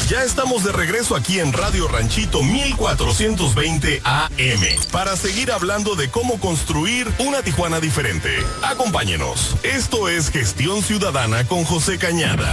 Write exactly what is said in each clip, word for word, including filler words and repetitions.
Ya estamos de regreso aquí en Radio Ranchito mil cuatrocientos veinte A M para seguir hablando de cómo construir una Tijuana diferente. Acompáñenos. Esto es Gestión Ciudadana con José Cañada.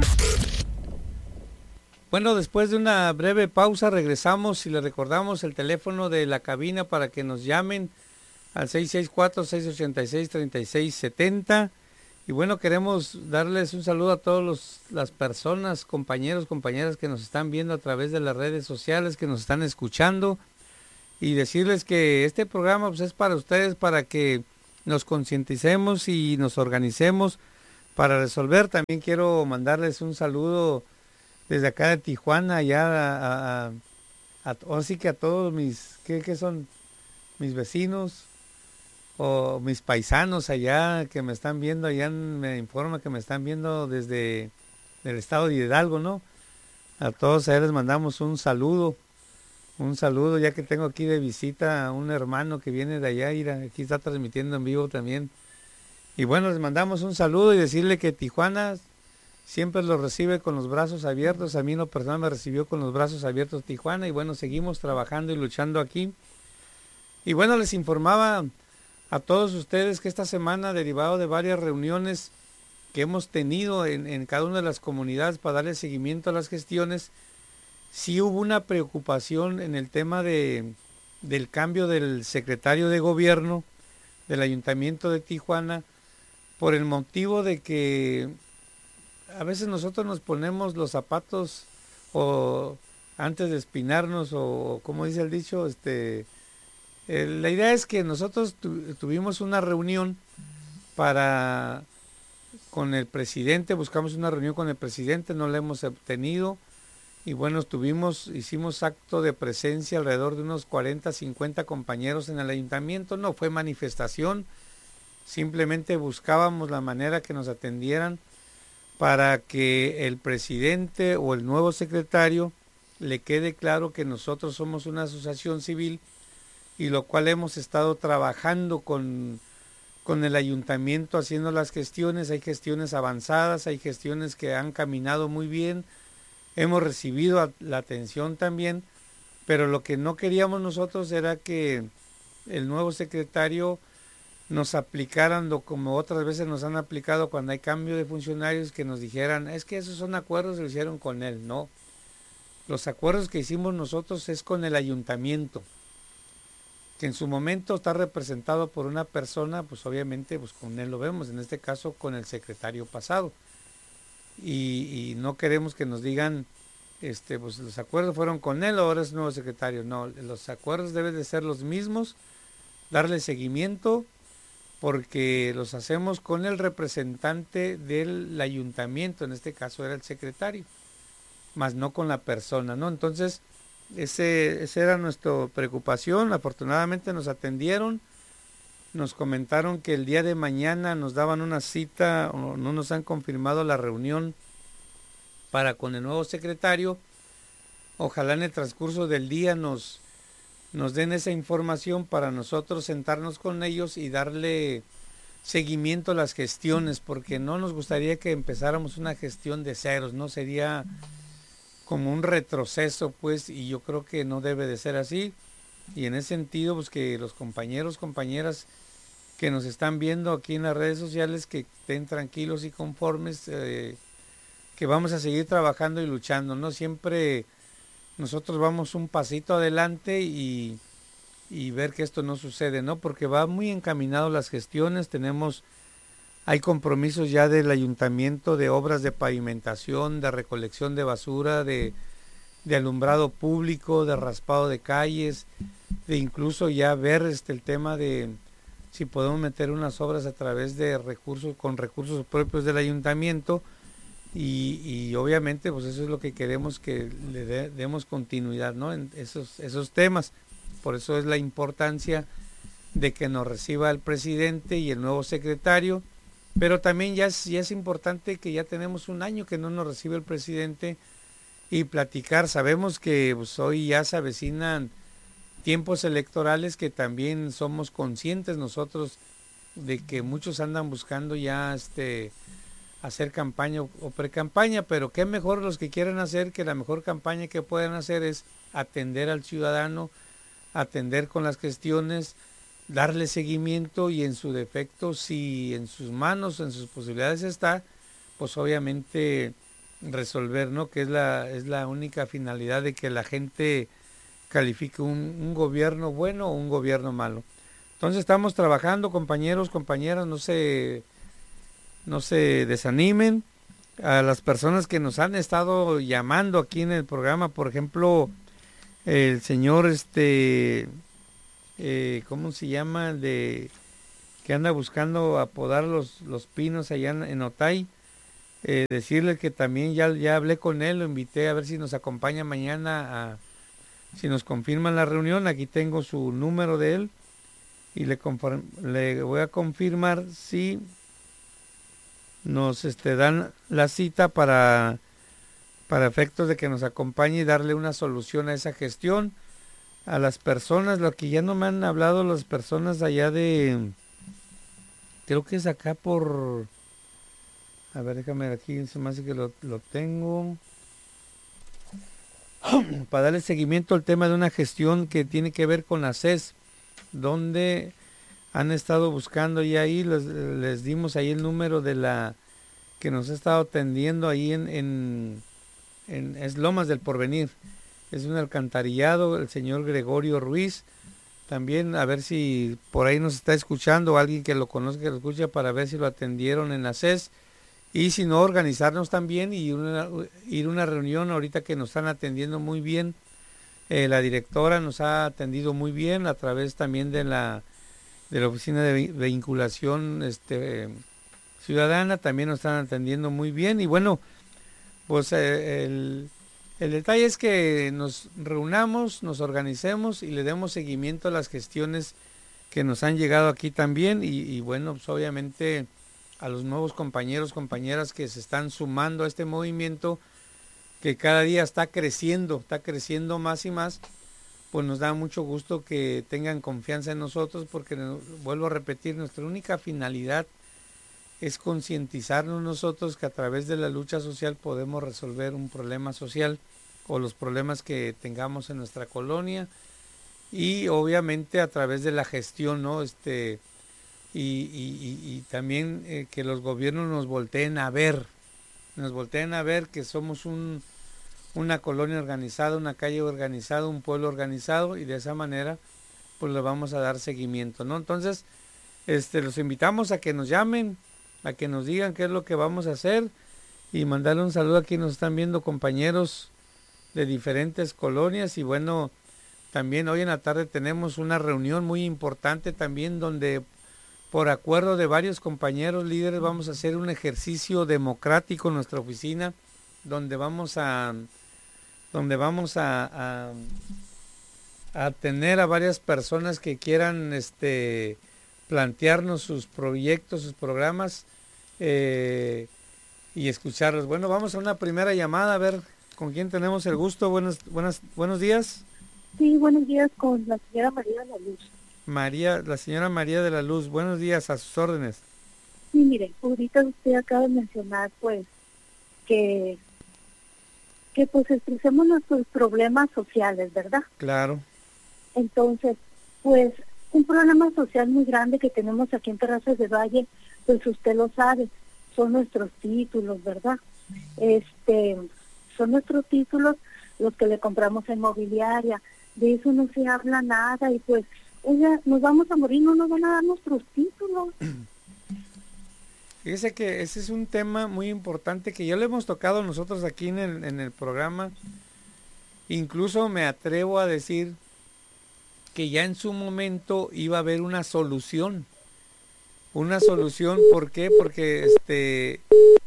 Bueno, después de una breve pausa regresamos y le recordamos el teléfono de la cabina para que nos llamen al seis seis cuatro, seis ocho seis, tres seis siete cero. Y bueno, queremos darles un saludo a todas las personas, compañeros, compañeras que nos están viendo a través de las redes sociales, que nos están escuchando, y decirles que este programa pues, es para ustedes, para que nos concienticemos y nos organicemos para resolver. También quiero mandarles un saludo desde acá de Tijuana, ya a, a, a, a así que a todos mis, ¿qué, qué son? Mis vecinos o mis paisanos allá que me están viendo, allá me informa que me están viendo desde el estado de Hidalgo, ¿no? A todos ellos les mandamos un saludo, un saludo, ya que tengo aquí de visita a un hermano que viene de allá, y aquí está transmitiendo en vivo también. Y bueno, les mandamos un saludo y decirle que Tijuana siempre los recibe con los brazos abiertos. A mí en lo personal me recibió con los brazos abiertos Tijuana, y bueno, seguimos trabajando y luchando aquí. Y bueno, les informaba a todos ustedes que esta semana, derivado de varias reuniones que hemos tenido en, en cada una de las comunidades para darle seguimiento a las gestiones, sí hubo una preocupación en el tema de, del cambio del secretario de gobierno del Ayuntamiento de Tijuana, por el motivo de que a veces nosotros nos ponemos los zapatos o antes de espinarnos, o como dice el dicho, este, eh, la idea es que nosotros tu, tuvimos una reunión para con el presidente, buscamos una reunión con el presidente, no la hemos obtenido, y bueno, tuvimos, hicimos acto de presencia alrededor de unos cuarenta, cincuenta compañeros en el ayuntamiento. No fue manifestación, simplemente buscábamos la manera que nos atendieran para que el presidente o el nuevo secretario le quede claro que nosotros somos una asociación civil, y lo cual hemos estado trabajando con, con el ayuntamiento haciendo las gestiones. Hay gestiones avanzadas, hay gestiones que han caminado muy bien, hemos recibido la atención también, pero lo que no queríamos nosotros era que el nuevo secretario nos aplicaran lo como otras veces nos han aplicado cuando hay cambio de funcionarios, que nos dijeran, es que esos son acuerdos que lo hicieron con él. No, los acuerdos que hicimos nosotros es con el ayuntamiento, que en su momento está representado por una persona, pues obviamente pues con él lo vemos, en este caso con el secretario pasado, y, y no queremos que nos digan, este, pues los acuerdos fueron con él, ahora es nuevo secretario. No, los acuerdos deben de ser los mismos, darle seguimiento, porque los hacemos con el representante del ayuntamiento, en este caso era el secretario, más no con la persona, ¿no? Entonces, ese, esa era nuestra preocupación. Afortunadamente nos atendieron, nos comentaron que el día de mañana nos daban una cita, o no nos han confirmado la reunión para con el nuevo secretario. Ojalá en el transcurso del día nos nos den esa información para nosotros sentarnos con ellos y darle seguimiento a las gestiones, porque no nos gustaría que empezáramos una gestión de ceros, ¿no? Sería como un retroceso, pues, y yo creo que no debe de ser así. Y en ese sentido, pues que los compañeros, compañeras que nos están viendo aquí en las redes sociales, que estén tranquilos y conformes, eh, que vamos a seguir trabajando y luchando, ¿no? Siempre nosotros vamos un pasito adelante y, y ver que esto no sucede, ¿no? Porque va muy encaminado las gestiones, tenemos, hay compromisos ya del ayuntamiento de obras de pavimentación, de recolección de basura, de, de alumbrado público, de raspado de calles, de incluso ya ver este el tema de si podemos meter unas obras a través de recursos, con recursos propios del ayuntamiento. Y, y obviamente pues eso es lo que queremos, que le de, demos continuidad, ¿no? En esos, esos temas. Por eso es la importancia de que nos reciba el presidente y el nuevo secretario, pero también ya es, ya es importante que ya tenemos un año que no nos recibe el presidente, y platicar. Sabemos que pues, hoy ya se avecinan tiempos electorales, que también somos conscientes nosotros de que muchos andan buscando ya este hacer campaña o, o pre-campaña, pero qué mejor los que quieran hacer, que la mejor campaña que puedan hacer es atender al ciudadano, atender con las gestiones, darle seguimiento y en su defecto, si en sus manos, en sus posibilidades está, pues obviamente resolver, ¿no? Que es la, es la única finalidad de que la gente califique un, un gobierno bueno o un gobierno malo. Entonces estamos trabajando, compañeros, compañeras, no se, no se desanimen. A las personas que nos han estado llamando aquí en el programa, por ejemplo, el señor, este, eh, ¿cómo se llama? De que anda buscando apodar los, los pinos allá en, en Otay. Eh, decirle que también ya, ya hablé con él, lo invité a ver si nos acompaña mañana, a, si nos confirman la reunión. Aquí tengo su número de él y le, conform, le voy a confirmar si nos este, dan la cita para, para efectos de que nos acompañe y darle una solución a esa gestión. A las personas, lo que ya no me han hablado las personas allá de, creo que es acá por, a ver, déjame ver aquí, se me hace que lo, lo tengo, para darle seguimiento al tema de una gestión que tiene que ver con la C E S, donde han estado buscando y ahí les, les dimos ahí el número de la que nos ha estado atendiendo ahí en, en, en es Lomas del Porvenir. Es un alcantarillado, el señor Gregorio Ruiz. También a ver si por ahí nos está escuchando alguien que lo conozca, que lo escuche, para ver si lo atendieron en la C E S. Y si no, organizarnos también y una, ir a una reunión ahorita que nos están atendiendo muy bien. Eh, la directora nos ha atendido muy bien a través también de la, de la oficina de vinculación este, ciudadana. También nos están atendiendo muy bien. Y bueno, pues eh, el... El detalle es que nos reunamos, nos organicemos y le demos seguimiento a las gestiones que nos han llegado aquí también y, y bueno, pues obviamente a los nuevos compañeros, compañeras que se están sumando a este movimiento que cada día está creciendo, está creciendo más y más, pues nos da mucho gusto que tengan confianza en nosotros porque, vuelvo a repetir, nuestra única finalidad es concientizarnos nosotros que a través de la lucha social podemos resolver un problema social o los problemas que tengamos en nuestra colonia y obviamente a través de la gestión, ¿no? Este, y, y, y, y también eh, que los gobiernos nos volteen a ver, nos volteen a ver que somos un, una colonia organizada, una calle organizada, un pueblo organizado y de esa manera pues le vamos a dar seguimiento, ¿no? Entonces, este, los invitamos a que nos llamen, a que nos digan qué es lo que vamos a hacer y mandarle un saludo a quienes nos están viendo, compañeros de diferentes colonias. Y bueno, también hoy en la tarde tenemos una reunión muy importante también donde por acuerdo de varios compañeros líderes vamos a hacer un ejercicio democrático en nuestra oficina donde vamos a donde vamos a, a, a tener a varias personas que quieran este plantearnos sus proyectos, sus programas eh, y escucharlos. Bueno, vamos a una primera llamada a ver con quién tenemos el gusto. Buenos, buenas, buenos días. Sí, buenos días con la señora María de la Luz. María, la señora María de la Luz. Buenos días, a sus órdenes. Sí, mire, ahorita usted acaba de mencionar pues que que pues expresemos nuestros problemas sociales, ¿verdad? Claro. Entonces, pues un problema social muy grande que tenemos aquí en Terrazas de Valle, pues usted lo sabe, son nuestros títulos, ¿verdad? Este, son nuestros títulos los que le compramos en mobiliaria, de eso no se habla nada y pues, oiga, nos vamos a morir, no nos van a dar nuestros títulos. Fíjese que ese es un tema muy importante que ya lo hemos tocado nosotros aquí en el, en el programa. Incluso me atrevo a decir que ya en su momento iba a haber una solución. Una solución, ¿por qué? Porque este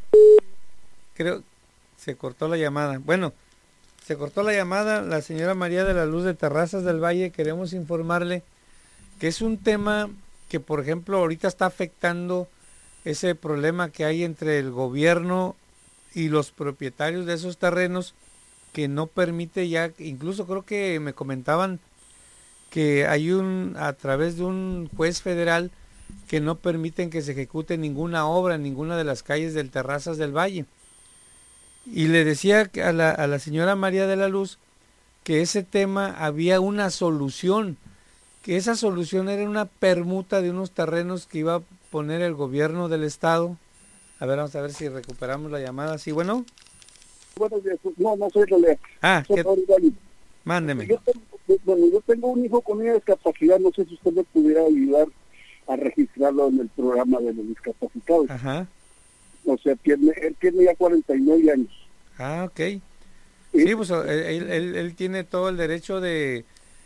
creo se cortó la llamada. Bueno, se cortó la llamada. La señora María de la Luz de Terrazas del Valle, queremos informarle que es un tema que, por ejemplo, ahorita está afectando ese problema que hay entre el gobierno y los propietarios de esos terrenos, que no permite ya, incluso creo que me comentaban que hay un, a través de un juez federal, que no permiten que se ejecute ninguna obra en ninguna de las calles del Terrazas del Valle. Y le decía a la, a la señora María de la Luz que ese tema había una solución, que esa solución era una permuta de unos terrenos que iba a poner el gobierno del estado. A ver, vamos a ver si recuperamos la llamada. Sí, bueno. Buenos días. No, no soy Rolea. Ah, ¿qué? Mándeme. Yo tengo, bueno, yo tengo un hijo con una discapacidad, no sé si usted me pudiera ayudar a registrarlo en el programa de los discapacitados. Ajá. O sea, tiene, él tiene ya cuarenta y nueve años. Ah, ok. Sí, pues él, él, él tiene todo el derecho de,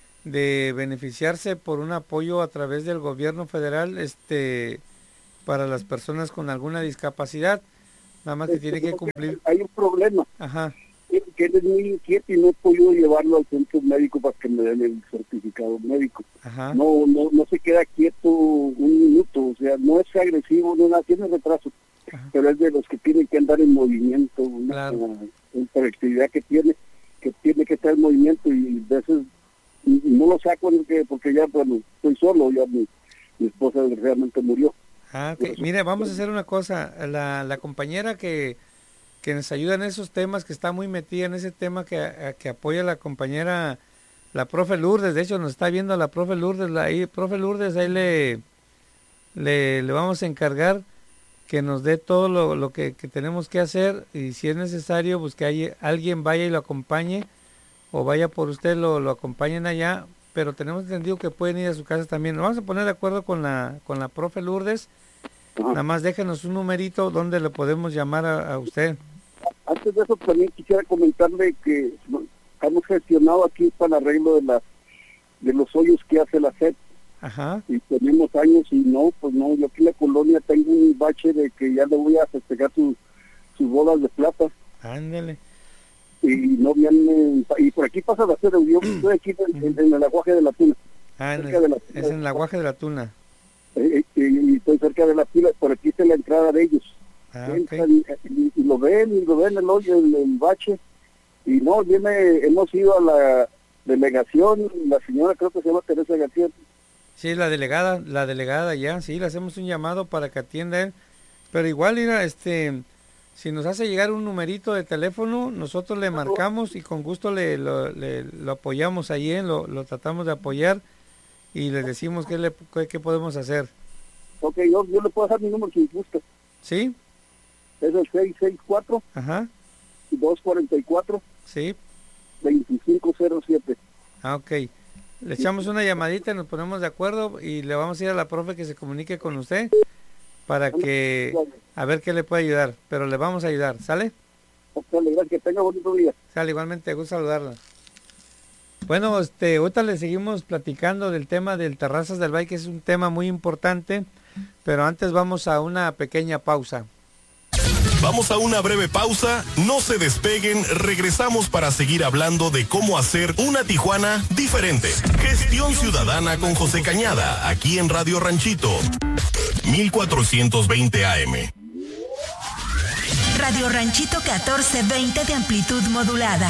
de beneficiarse por un apoyo a través del gobierno federal este para las personas con alguna discapacidad, nada más que este, tiene que cumplir. Hay un problema. Ajá. Que él es muy inquieto y no he podido llevarlo al centro médico para que me den el certificado médico. Ajá. No, no, no se queda quieto un minuto, o sea, no es agresivo, no nada, tiene retraso. Ajá. Pero es de los que tienen que andar en movimiento, una, claro. una, una hiperactividad que tiene, que tiene que estar en movimiento y a veces no lo saco porque ya, bueno, estoy solo, ya mi, mi esposa realmente murió. Ah, okay. Mire, vamos a hacer una cosa, la, la compañera que, que nos ayuda en esos temas, que está muy metida en ese tema, que, a, que apoya a la compañera, la profe Lourdes, de hecho nos está viendo la profe Lourdes, la ahí, profe Lourdes, ahí le, le, le vamos a encargar que nos dé todo lo, lo que, que tenemos que hacer, y si es necesario, pues que hay, alguien vaya y lo acompañe, o vaya por usted, lo, lo acompañen allá, pero tenemos entendido que pueden ir a su casa también. Nos vamos a poner de acuerdo con la, con la profe Lourdes. Nada más déjenos un numerito donde le podemos llamar a, a usted. Antes de eso también quisiera comentarle que hemos gestionado aquí para el arreglo de la de los hoyos que hace la S E P. Ajá. Y tenemos años y no, pues no, yo aquí en la colonia tengo un bache de que ya le voy a festejar su, sus bolas de plata. Ándele. Y no vienen, y por aquí pasa la S E P, yo estoy aquí en, en, en el aguaje de la Tuna. Ah, en el, de la, es en el aguaje de la Tuna. Eh, eh, y estoy cerca de la pila, por aquí está la entrada de ellos. Ah, Entran, okay. y, y lo ven, y lo ven el hoyo, el, el bache, y no, viene, hemos ido a la delegación, la señora creo que se llama Teresa García. Sí, la delegada, la delegada ya, sí, le hacemos un llamado para que atienda él, pero igual, mira, este, si nos hace llegar un numerito de teléfono, nosotros le marcamos y con gusto le lo, le, lo apoyamos ahí, ¿eh? lo, lo tratamos de apoyar y le decimos qué, le, qué, qué podemos hacer. Ok, yo, yo le puedo dar mi número si gusta. ¿Sí? Es el seis seis cuatro, ajá, dos cuatro cuatro, sí, veinticinco cero siete. Ah, ok. Le echamos una llamadita y nos ponemos de acuerdo y le vamos a ir a la profe que se comunique con usted para que, a ver qué le puede ayudar, pero le vamos a ayudar, ¿sale? Ok, gracias, que tenga bonito día. Sale, igualmente, gusto saludarla. Bueno, este, ahorita le seguimos platicando del tema del Terrazas del Valle, que es un tema muy importante, pero antes vamos a una pequeña pausa. Vamos a una breve pausa, no se despeguen, regresamos para seguir hablando de cómo hacer una Tijuana diferente. Gestión Ciudadana con José Cañada, aquí en Radio Ranchito, mil cuatrocientos veinte A M. Radio Ranchito catorce veinte de amplitud modulada.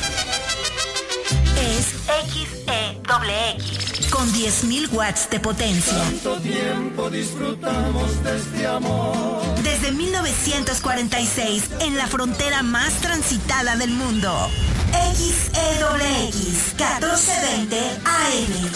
Es X E X con diez mil watts de potencia. Tanto tiempo disfrutamos de este amor. Desde mil novecientos cuarenta y seis, en la frontera más transitada del mundo. X E X catorce veinte A M.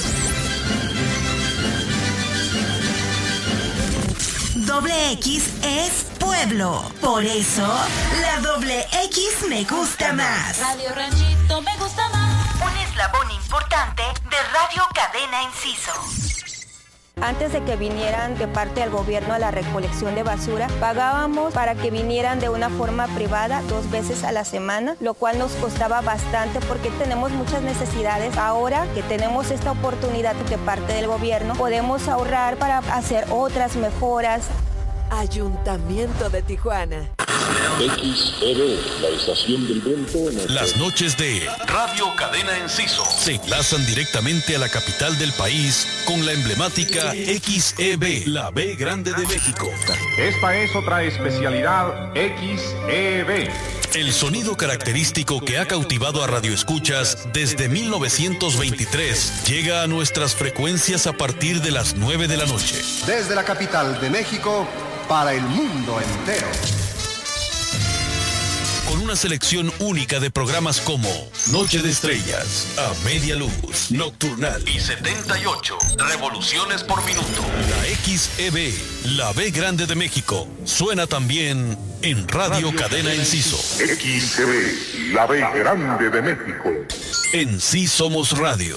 Doble X es pueblo. Por eso, la doble X me gusta más. Radio Ranchito me gusta más. Un eslabón importante de Radio Cadena Enciso. Antes de que vinieran de parte del gobierno a la recolección de basura, pagábamos para que vinieran de una forma privada dos veces a la semana, lo cual nos costaba bastante porque tenemos muchas necesidades. Ahora que tenemos esta oportunidad de parte del gobierno, podemos ahorrar para hacer otras mejoras. Ayuntamiento de Tijuana. X E B, la estación del viento en el... Las noches de Radio Cadena Enciso se enlazan directamente a la capital del país con la emblemática X E B, la B grande de México. Esta es otra especialidad X E B. El sonido característico que ha cautivado a radioescuchas desde mil novecientos veintitrés llega a nuestras frecuencias a partir de las nueve de la noche. Desde la capital de México para el mundo entero. Con una selección única de programas como Noche de Estrellas, A Media Luz, Nocturnal y setenta y ocho revoluciones por minuto. La X E B, la B Grande de México, suena también en Radio, Radio Cadena Enciso. X E B, la B Grande de México. En Sí Somos Radio.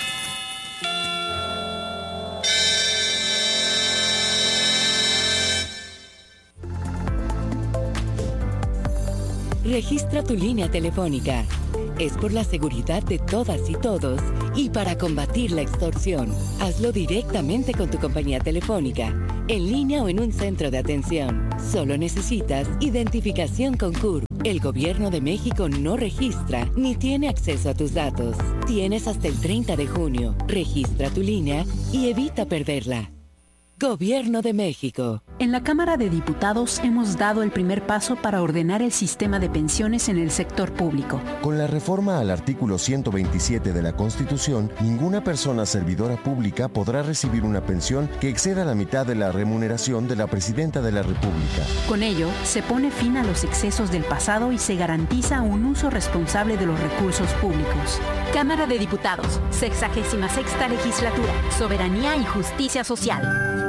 Registra tu línea telefónica. Es por la seguridad de todas y todos y para combatir la extorsión. Hazlo directamente con tu compañía telefónica, en línea o en un centro de atención. Solo necesitas identificación con C U R. El Gobierno de México no registra ni tiene acceso a tus datos. Tienes hasta el treinta de junio. Registra tu línea y evita perderla. Gobierno de México. En la Cámara de Diputados hemos dado el primer paso para ordenar el sistema de pensiones en el sector público. Con la reforma al artículo ciento veintisiete de la Constitución, ninguna persona servidora pública podrá recibir una pensión que exceda la mitad de la remuneración de la Presidenta de la República. Con ello, se pone fin a los excesos del pasado y se garantiza un uso responsable de los recursos públicos. Cámara de Diputados, sexagésima sexta legislatura, Soberanía y Justicia Social.